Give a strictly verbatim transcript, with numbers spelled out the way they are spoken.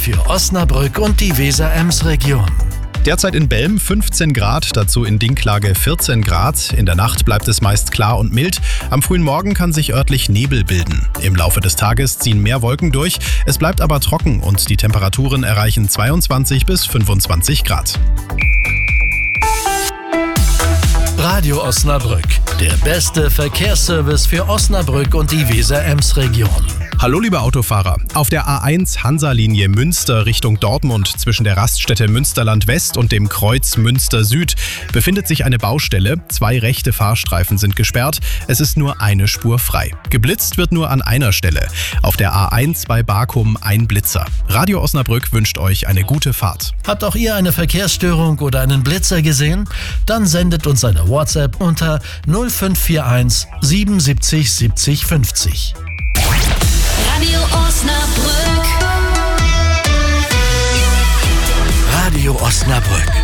für Osnabrück und die Weser-Ems-Region. Derzeit in Belm fünfzehn Grad, dazu in Dinklage vierzehn Grad. In der Nacht bleibt es meist klar und mild. Am frühen Morgen kann sich örtlich Nebel bilden. Im Laufe des Tages ziehen mehr Wolken durch. Es bleibt aber trocken und die Temperaturen erreichen zweiundzwanzig bis fünfundzwanzig Grad. Radio Osnabrück, der beste Verkehrsservice für Osnabrück und die Weser-Ems-Region. Hallo liebe Autofahrer, auf der A eins Hansa-Linie Münster Richtung Dortmund zwischen der Raststätte Münsterland West und dem Kreuz Münster Süd befindet sich eine Baustelle. Zwei rechte Fahrstreifen sind gesperrt, es ist nur eine Spur frei. Geblitzt wird nur an einer Stelle. Auf der A eins bei Barkum ein Blitzer. Radio Osnabrück wünscht euch eine gute Fahrt. Habt auch ihr eine Verkehrsstörung oder einen Blitzer gesehen? Dann sendet uns eine WhatsApp unter null fünf vier eins siebenundsiebzig siebzig fünfzig. Radio Osnabrück. Radio Osnabrück.